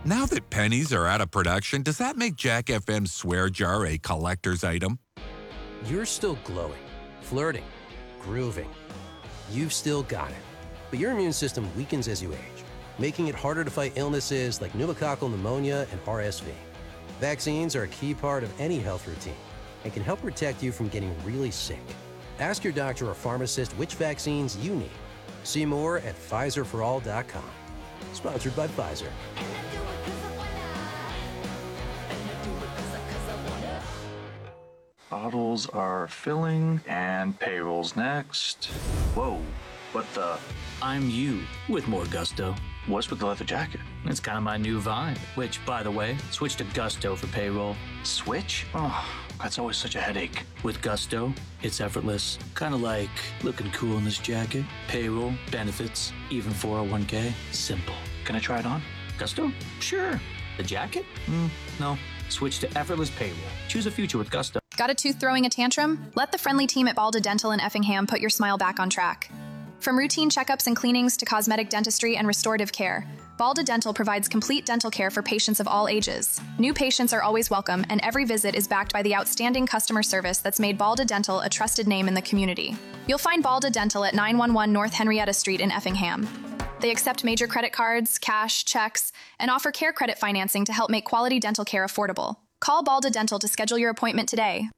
Now that pennies are out of production, does that make Jack FM's swear jar a collector's item? You're still glowing, flirting, grooving. You've still got it. But your immune system weakens as you age, making it harder to fight illnesses like pneumococcal pneumonia and RSV. Vaccines are a key part of any health routine and can help protect you from getting really sick. Ask your doctor or pharmacist which vaccines you need. See more at PfizerForAll.com. Sponsored by Pfizer. Bottles are filling, and payroll's next. Whoa, what the? I'm you with more gusto. What's with the leather jacket? It's kind of my new vibe, which, by the way, switch to Gusto for payroll. Switch? Oh, that's always such a headache. With Gusto, it's effortless. Kind of like looking cool in this jacket. Payroll, benefits, even 401k. Simple. Can I try it on? Gusto? Sure. The jacket? No. Switch to effortless payroll. Choose a future with Gusto. Got a tooth throwing a tantrum? Let the friendly team at Balda Dental in Effingham put your smile back on track. From routine checkups and cleanings to cosmetic dentistry and restorative care, Balda Dental provides complete dental care for patients of all ages. New patients are always welcome, and every visit is backed by the outstanding customer service that's made Balda Dental a trusted name in the community. You'll find Balda Dental at 911 North Henrietta Street in Effingham. They accept major credit cards, cash, checks, and offer care credit financing to help make quality dental care affordable. Call Balda Dental to schedule your appointment today.